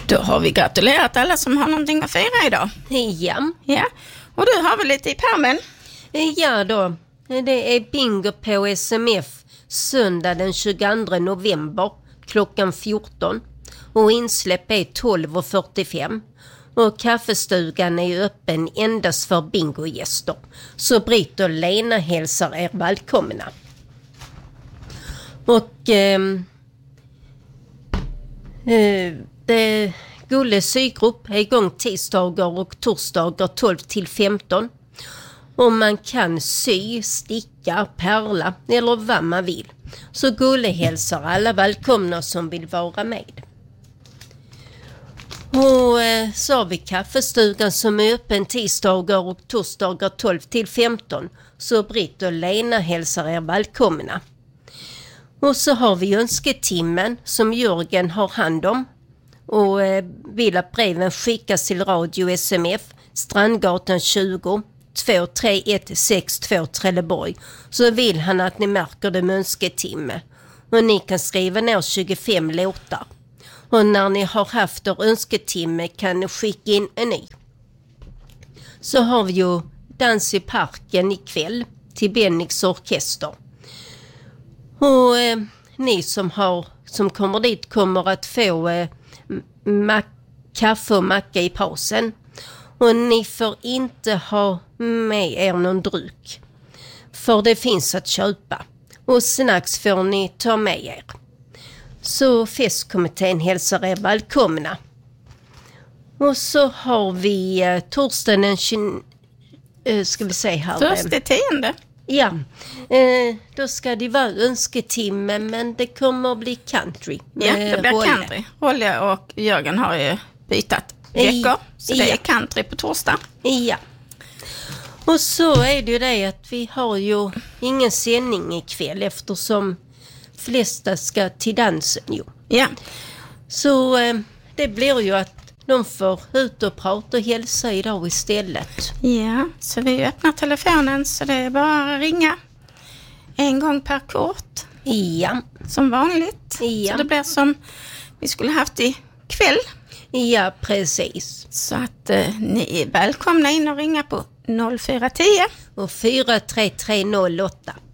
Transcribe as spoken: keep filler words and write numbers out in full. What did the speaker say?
Då har vi gratulerat alla som har någonting att fira idag. Ja. Ja. Och du har väl lite i pärmen? Ja då. Det är bingo på S M F söndag den tjugoandra november klockan fjorton. Och insläpp är tolv och fyrtiofem. Och kaffestugan är öppen endast för bingogäster. Så Britt och Lena hälsar er välkomna. Och eh, eh, det Gulle sygrupp är igång tisdagar och torsdagar tolv till femton. Och man kan sy, sticka, pärla eller vad man vill. Så Gulle hälsar alla välkomna som vill vara med. Och eh, så har vi kaffestugan som är öppen tisdagar och torsdagar tolv till femton. Så Britt och Lena hälsar er välkomna. Och så har vi önsketimmen som Jörgen har hand om. Och eh, vill att breven skickas till Radio S M F, Strandgatan tjugo, två tre ett sex två Trelleborg. Så vill han att ni märker det med önsketimme. Och ni kan skriva ner tjugofem låtar. Och när ni har haft er önsketimme kan ni skicka in en ny. Så har vi ju dans i parken ikväll till Bennix orkester. Och eh, ni som, har, som kommer dit kommer att få eh, mac- kaffe och macka i pausen. Och ni får inte ha med er någon dryck. För det finns att köpa. Och snacks får ni ta med er. Så festkommittén hälsar er välkomna. Och så har vi eh, torsdagen den tjugonde... Eh, ska vi se här. Första tionde. Ja, eh, då ska det vara önsketimme, men det kommer att bli country. Ja, det blir Rolle. country. Rolle och Jörgen har ju bytat veckor, så det är country på torsdag. Ja. Och så är det ju det att vi har ju ingen sändning ikväll eftersom flesta ska till dansen ju. Ja. Så eh, det blir ju att de får ut och prata och hälsa idag istället. Ja, så vi öppnar telefonen så det är bara att ringa en gång per kort. Ja. Som vanligt. Ja. Så det blir som vi skulle haft i kväll. Ja, precis. Så att eh, ni är välkomna in och ringa på noll fyra tio Och fyra tre tre noll åtta.